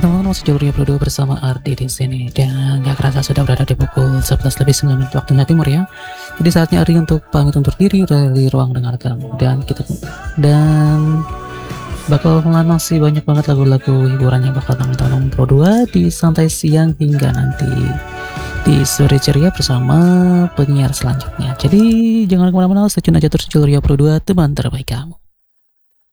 teman-teman, masih Jalur Pro 2 bersama Ardi di sini, dan gak kerasa sudah berada di pukul 11:09 waktunya timur ya. Jadi saatnya Ardi untuk pamit undur diri dari ruang dengar kamu, dan bakal masih banyak banget lagu-lagu hiburan yang bakal teman-teman Pro 2 di santai siang hingga nanti di sore ceria bersama penyiar selanjutnya. Jadi jangan kemana-mana, stay tune aja terus Jalur Pro 2, teman terbaik kamu.